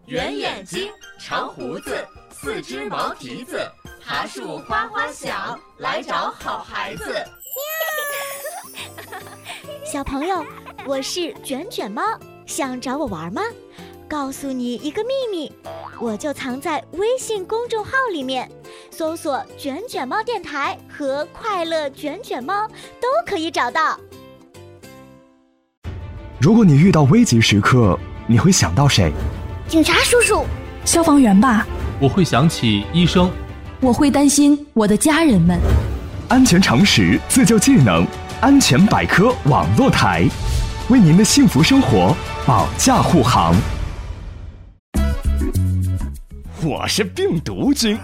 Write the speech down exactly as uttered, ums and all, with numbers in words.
圆眼睛，长胡子，四只毛蹄子，爬树哗哗响，来找好孩子。 小朋友，我是卷卷猫，想找我玩吗？告诉你一个秘密，我就藏在微信公众号里面，搜索卷卷猫电台和快乐卷卷猫都可以找到。 如果你遇到危急时刻，你会想到谁？ 警察叔叔， 消防员吧。 我会想起医生。 我会担心我的家人们。 安全常识，自救技能，安全百科网络台，为您的幸福生活保驾护航。我是病毒君。